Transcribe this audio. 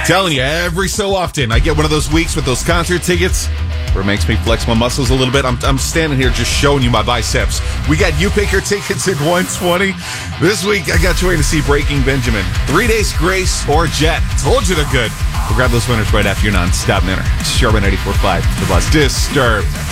Telling you, every so often, I get one of those weeks with those concert tickets where it makes me flex my muscles a little bit. I'm standing here just showing you my biceps. We got You Pick Your Tickets at 120. This week, I got you ready to see Breaking Benjamin, 3 Days Grace, or Jet. Told you they're good. We'll grab those winners right after your non-stop dinner. Sherwin 84.5, The Buzz. Disturbed.